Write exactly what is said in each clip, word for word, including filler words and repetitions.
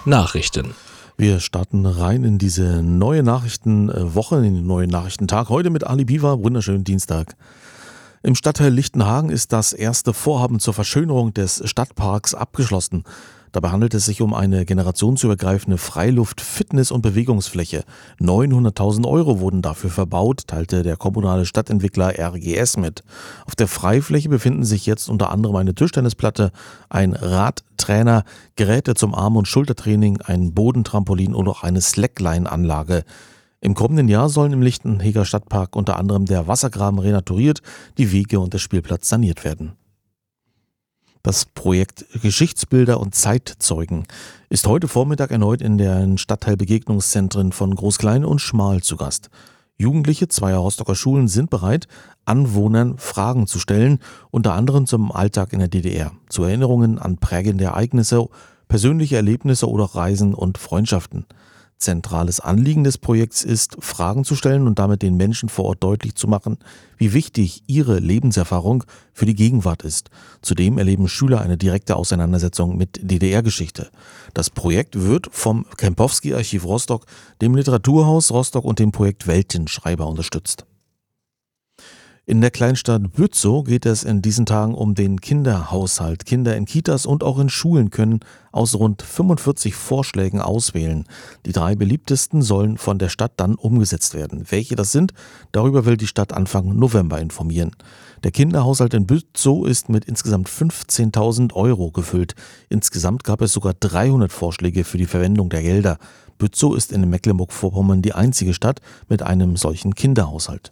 Nachrichten. Wir starten rein in diese neue Nachrichtenwoche, in den neuen Nachrichtentag. Heute mit Ali Biwa, wunderschönen Dienstag. Im Stadtteil Lichtenhagen ist das erste Vorhaben zur Verschönerung des Stadtparks abgeschlossen. Dabei handelt es sich um eine generationsübergreifende Freiluft-, Fitness- und Bewegungsfläche. neunhunderttausend Euro wurden dafür verbaut, teilte der kommunale Stadtentwickler R G S mit. Auf der Freifläche befinden sich jetzt unter anderem eine Tischtennisplatte, ein Radtrainer, Geräte zum Arm- und Schultertraining, ein Bodentrampolin und auch eine Slackline-Anlage. Im kommenden Jahr sollen im Lichtenheger Stadtpark unter anderem der Wassergraben renaturiert, die Wege und der Spielplatz saniert werden. Das Projekt Geschichtsbilder und Zeitzeugen ist heute Vormittag erneut in den Stadtteilbegegnungszentren von Groß-Klein und Schmal zu Gast. Jugendliche zweier Rostocker Schulen sind bereit, Anwohnern Fragen zu stellen, unter anderem zum Alltag in der D D R, zu Erinnerungen an prägende Ereignisse, persönliche Erlebnisse oder Reisen und Freundschaften. Zentrales Anliegen des Projekts ist, Fragen zu stellen und damit den Menschen vor Ort deutlich zu machen, wie wichtig ihre Lebenserfahrung für die Gegenwart ist. Zudem erleben Schüler eine direkte Auseinandersetzung mit D D R-Geschichte. Das Projekt wird vom Kempowski-Archiv Rostock, dem Literaturhaus Rostock und dem Projekt Weltenschreiber unterstützt. In der Kleinstadt Bützow geht es in diesen Tagen um den Kinderhaushalt. Kinder in Kitas und auch in Schulen können aus rund fünfundvierzig Vorschlägen auswählen. Die drei beliebtesten sollen von der Stadt dann umgesetzt werden. Welche das sind, darüber will die Stadt Anfang November informieren. Der Kinderhaushalt in Bützow ist mit insgesamt fünfzehntausend Euro gefüllt. Insgesamt gab es sogar dreihundert Vorschläge für die Verwendung der Gelder. Bützow ist in Mecklenburg-Vorpommern die einzige Stadt mit einem solchen Kinderhaushalt.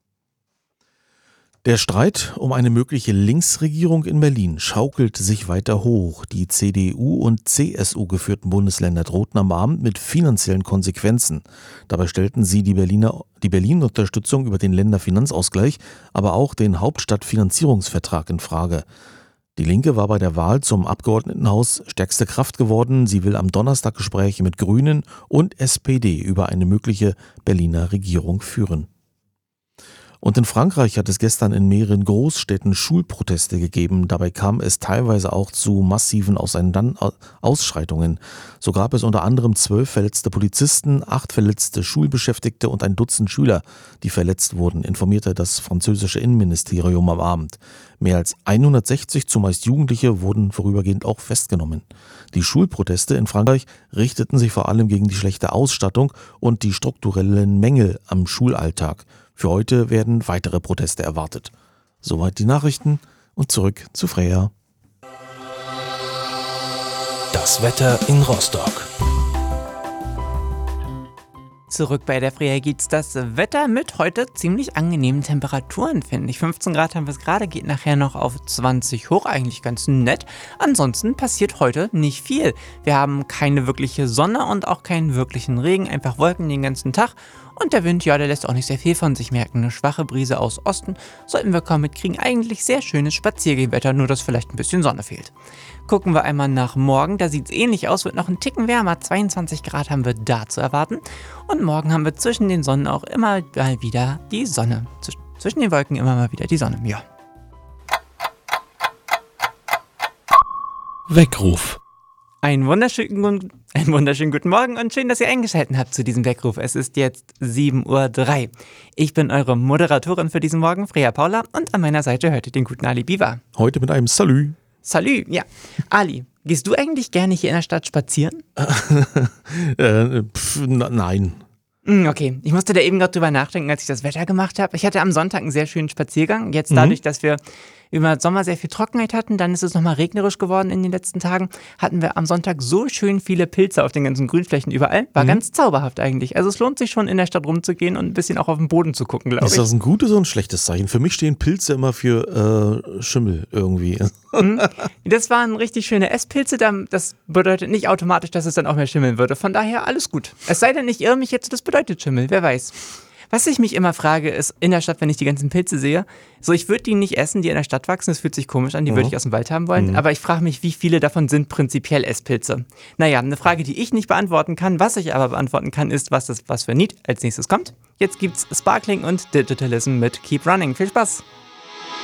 Der Streit um eine mögliche Linksregierung in Berlin schaukelt sich weiter hoch. Die C D U- und C S U-geführten Bundesländer drohten am Abend mit finanziellen Konsequenzen. Dabei stellten sie die Berliner, die Berlin-Unterstützung über den Länderfinanzausgleich, aber auch den Hauptstadtfinanzierungsvertrag in Frage. Die Linke war bei der Wahl zum Abgeordnetenhaus stärkste Kraft geworden. Sie will am Donnerstag Gespräche mit Grünen und S P D über eine mögliche Berliner Regierung führen. Und in Frankreich hat es gestern in mehreren Großstädten Schulproteste gegeben. Dabei kam es teilweise auch zu massiven Ausschreitungen. So gab es unter anderem zwölf verletzte Polizisten, acht verletzte Schulbeschäftigte und ein Dutzend Schüler, die verletzt wurden, informierte das französische Innenministerium am Abend. Mehr als hundertsechzig, zumeist Jugendliche, wurden vorübergehend auch festgenommen. Die Schulproteste in Frankreich richteten sich vor allem gegen die schlechte Ausstattung und die strukturellen Mängel am Schulalltag. Für heute werden weitere Proteste erwartet. Soweit die Nachrichten und zurück zu Freya. Das Wetter in Rostock. Zurück bei der Freya gibt's das Wetter mit heute ziemlich angenehmen Temperaturen, finde ich. fünfzehn Grad haben wir es gerade, geht nachher noch auf zwanzig hoch, eigentlich ganz nett. Ansonsten passiert heute nicht viel. Wir haben keine wirkliche Sonne und auch keinen wirklichen Regen, einfach Wolken den ganzen Tag. Und der Wind, ja, der lässt auch nicht sehr viel von sich merken. Eine schwache Brise aus Osten sollten wir kaum mitkriegen. Eigentlich sehr schönes Spaziergehwetter, nur dass vielleicht ein bisschen Sonne fehlt. Gucken wir einmal nach morgen, da sieht es ähnlich aus, wird noch ein Ticken wärmer. zweiundzwanzig Grad haben wir da zu erwarten. Und morgen haben wir zwischen den Sonnen auch immer mal wieder die Sonne. Zwisch- zwischen den Wolken immer mal wieder die Sonne, ja. Weckruf. Einen wunderschönen, einen wunderschönen guten Morgen und schön, dass ihr eingeschaltet habt zu diesem Weckruf. Es ist jetzt sieben Uhr drei. Ich bin eure Moderatorin für diesen Morgen, Freya Paula, und an meiner Seite hört ihr den guten Ali Biwa. Heute mit einem Salü. Salü, ja. Ali, gehst du eigentlich gerne hier in der Stadt spazieren? äh, pf, na, nein. Mm, Okay, ich musste da eben gerade drüber nachdenken, als ich das Wetter gemacht habe. Ich hatte am Sonntag einen sehr schönen Spaziergang. Jetzt dadurch, dass wir über den Sommer sehr viel Trockenheit hatten, dann ist es nochmal regnerisch geworden in den letzten Tagen, hatten wir am Sonntag so schön viele Pilze auf den ganzen Grünflächen überall. War Mhm. ganz zauberhaft eigentlich. Also es lohnt sich schon, in der Stadt rumzugehen und ein bisschen auch auf den Boden zu gucken, glaube Ist ich. das ein gutes oder ein schlechtes Zeichen? Für mich stehen Pilze immer für äh, Schimmel irgendwie. Das waren richtig schöne Esspilze. dann- Das bedeutet nicht automatisch, dass es dann auch mehr schimmeln würde. Von daher alles gut. Es sei denn, ich irre mich jetzt, das bedeutet Schimmel. Wer weiß. Was ich mich immer frage, ist in der Stadt, wenn ich die ganzen Pilze sehe, so ich würde die nicht essen, die in der Stadt wachsen, das fühlt sich komisch an, die würde ich aus dem Wald haben wollen, aber ich frage mich, wie viele davon sind prinzipiell Esspilze? Naja, eine Frage, die ich nicht beantworten kann, was ich aber beantworten kann, ist, was das was für ein Lied als nächstes kommt. Jetzt gibt's Sparkling und Digitalism mit Keep Running. Viel Spaß!